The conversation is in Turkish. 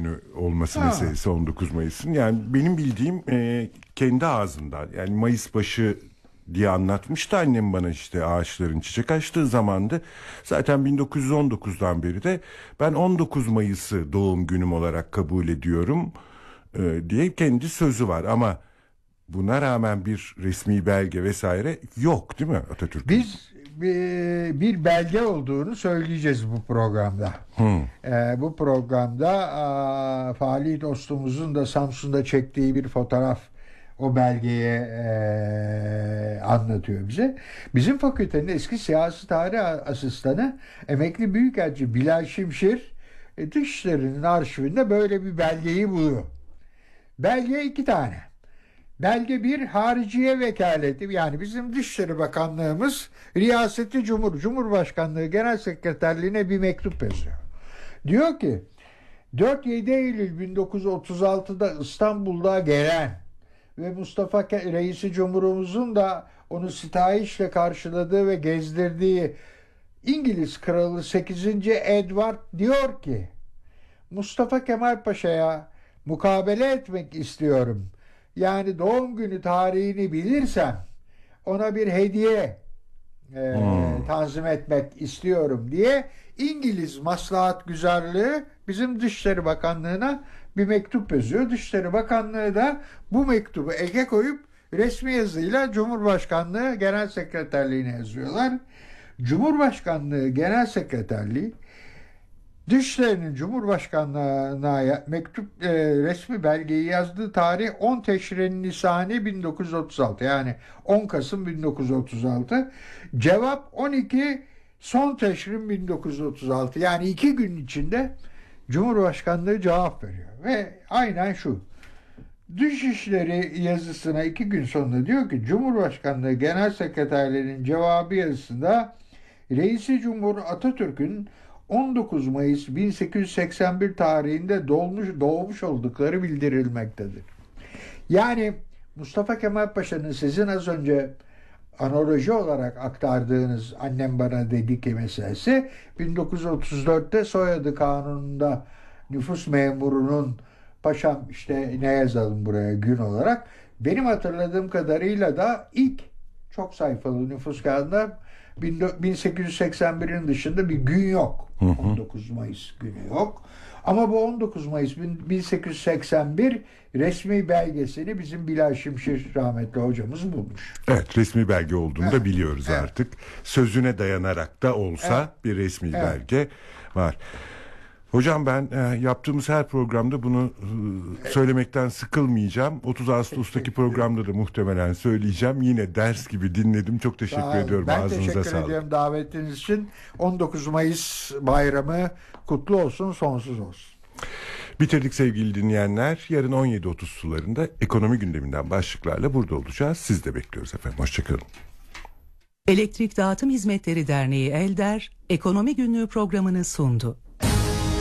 günü olması meselesi 19 Mayıs'ın. Yani benim bildiğim kendi ağzından, yani Mayıs başı diye anlatmıştı annem bana, işte ağaçların çiçek açtığı zamandı. Zaten 1919'dan beri de ben 19 Mayıs'ı doğum günüm olarak kabul ediyorum diye kendi sözü var. Ama buna rağmen bir resmi belge vesaire yok, değil mi Atatürk'ün? Biz bir belge olduğunu söyleyeceğiz bu programda. Bu programda Fahri dostumuzun da Samsun'da çektiği bir fotoğraf o belgeye anlatıyor bize. Bizim fakültenin eski siyasi tarih asistanı emekli büyükelçi Bilal Şimşir Dışişleri'nin arşivinde böyle bir belgeyi buluyor. Belge 2 tane. Belge 1 hariciye vekaleti, yani bizim Dışişleri Bakanlığımız Riyaseti Cumhurbaşkanlığı Genel Sekreterliğine bir mektup yazıyor. Diyor ki 4-7 Eylül 1936'da İstanbul'da gelen ve Mustafa Reisi Cumhurumuzun da onu sitayişle karşıladığı ve gezdirdiği İngiliz Kralı 8. Edward diyor ki Mustafa Kemal Paşa'ya mukabele etmek istiyorum. Yani doğum günü tarihini bilirsem ona bir hediye tanzim etmek istiyorum diye İngiliz Maslahat Güzarlığı bizim Dışişleri Bakanlığı'na bir mektup yazıyor. Dışişleri Bakanlığı da bu mektubu eke koyup resmi yazıyla Cumhurbaşkanlığı Genel Sekreterliğine yazıyorlar. Cumhurbaşkanlığı Genel Sekreterliği Dışişleri'nin Cumhurbaşkanlığına mektup resmi belgeyi yazdığı tarih 10 Teşrin Nisani 1936, yani 10 Kasım 1936. Cevap 12 Son Teşrin 1936, yani 2 gün içinde Cumhurbaşkanlığı cevap veriyor ve aynen şu. Dışişleri yazısına 2 gün sonra diyor ki Cumhurbaşkanlığı Genel Sekreterliğinin cevabı yazısında Reisi Cumhur Atatürk'ün 19 Mayıs 1881 tarihinde doğmuş oldukları bildirilmektedir. Yani Mustafa Kemal Paşa'nın sizin az önce analoji olarak aktardığınız annem bana dedi ki meselesi 1934'te soyadı kanununda nüfus memurunun paşam işte ne yazalım buraya gün olarak, benim hatırladığım kadarıyla da ilk çok sayfalı nüfus kağıdında 1881'in dışında bir gün yok. 19 Mayıs günü yok. Ama bu 19 Mayıs 1881 resmi belgesini bizim Bilal Şimşir rahmetli hocamız bulmuş. Evet, resmi belge olduğunu da biliyoruz artık. Sözüne dayanarak da olsa bir resmi belge var. Hocam ben yaptığımız her programda bunu söylemekten sıkılmayacağım. 30 Ağustos'taki programda da muhtemelen söyleyeceğim. Yine ders gibi dinledim. Çok teşekkür ediyorum. Ben Ağzınıza teşekkür sağlık. ediyorum davetiniz için. 19 Mayıs bayramı kutlu olsun, sonsuz olsun. Bitirdik sevgili dinleyenler. Yarın 17.30 sularında ekonomi gündeminden başlıklarla burada olacağız. Siz de bekliyoruz efendim. Hoşçakalın. Elektrik Dağıtım Hizmetleri Derneği Elder, Ekonomi Günlüğü programını sundu.